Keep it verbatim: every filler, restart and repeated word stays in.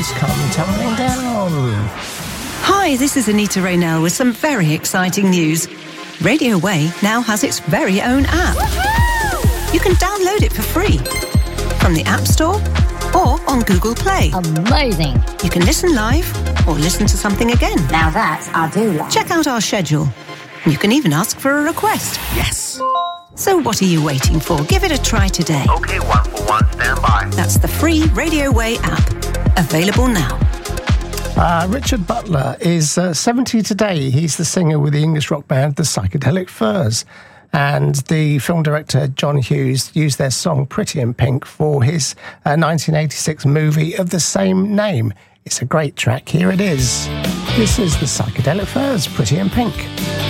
walls come tumbling down. Hi, this is Anita Raynell with some very exciting news. Radio Way now has its very own app. Woohoo! You can download it for free from the App Store or on Google Play. Amazing. You can listen live or listen to something again. Now that I do like. Check out our schedule. You can even ask for a request. Yes. So what are you waiting for? Give it a try today. Okay, one for one, stand by. That's the free Radio Way app. Available now. Uh, Richard Butler is uh, seventy today. He's the singer with the English rock band The Psychedelic Furs. And the film director John Hughes used their song Pretty in Pink for his uh, nineteen eighty-six movie of the same name. It's a great track. Here it is. This is The Psychedelic Furs, Pretty in Pink.